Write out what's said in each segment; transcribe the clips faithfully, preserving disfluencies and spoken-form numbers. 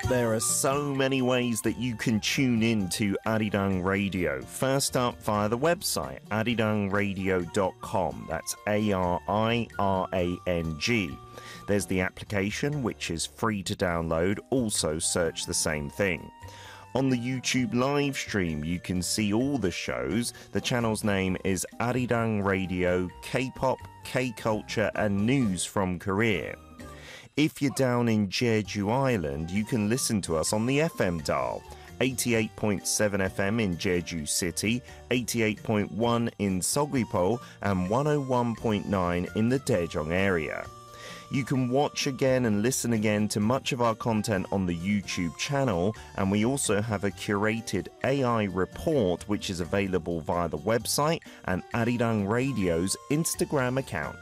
There are so many ways that you can tune in to Arirang Radio. First up, via the website, arirang radio dot com. That's A R I R A N G. There's the application, which is free to download. Also search the same thing. On the YouTube live stream, you can see all the shows. The channel's name is Arirang Radio, K-pop, K-culture and news from Korea. If you're down in Jeju Island, you can listen to us on the F M dial. eighty-eight point seven F M in Jeju City, eighty-eight point one in Seogwipo, and one oh one point nine in the Daejeong area. You can watch again and listen again to much of our content on the YouTube channel, and we also have a curated A I report which is available via the website and Arirang Radio's Instagram account.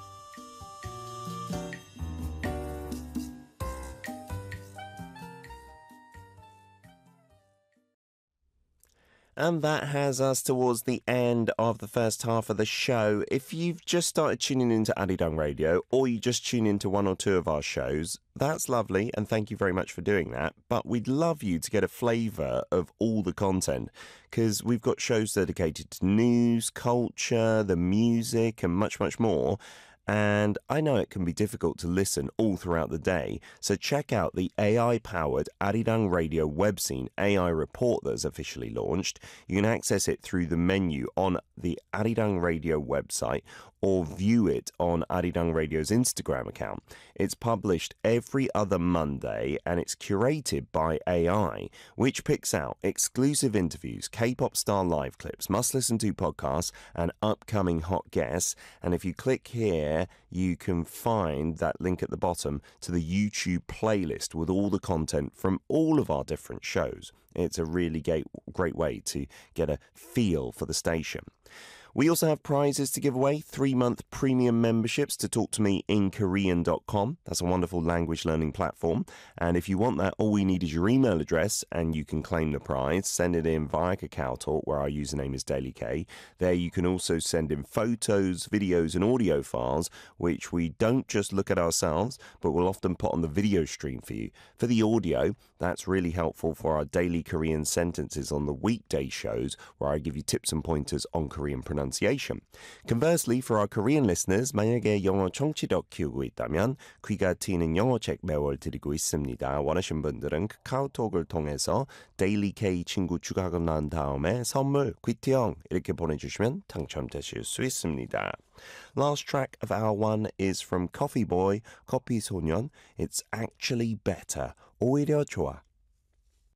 And that has us towards the end of the first half of the show. If you've just started tuning into Arirang Radio, or you just tune into one or two of our shows, that's lovely, and thank you very much for doing that. But we'd love you to get a flavour of all the content, because we've got shows dedicated to news, culture, the music, and much, much more. And I know it can be difficult to listen all throughout the day, so check out the A I-powered Arirang Radio webzine A I report that is officially launched. You can access it through the menu on the Arirang Radio website or view it on Arirang Radio's Instagram account. It's published every other Monday and it's curated by A I, which picks out exclusive interviews, K-pop star live clips, must-listen-to podcasts, and upcoming hot guests. And if you click here, you can find that link at the bottom to the YouTube playlist with all the content from all of our different shows. It's a really great, great way to get a feel for the station. We also have prizes to give away, three-month premium memberships to talk to me in korean dot com. That's a wonderful language learning platform. And if you want that, all we need is your email address and you can claim the prize. Send it in via KakaoTalk, where our username is DailyK. There you can also send in photos, videos and audio files, which we don't just look at ourselves, but we'll often put on the video stream for you. For the audio, that's really helpful for our daily Korean sentences on the weekday shows, where I give you tips and pointers on Korean pronunciation. Conversely, for our Korean listeners, 만약에 영어 청취력 키우고 있다면 귀가 트이는 영어책 매월 드리고 있습니다. 원하시는 분들은 카카오톡을 통해서 Daily K 친구 추가하고 난 다음에 선물, 귀티형 이렇게 보내주시면 당첨되실 수 있습니다. Last track of hour one is from Coffee Boy, 커피 소년. It's actually better. 오히려 좋아.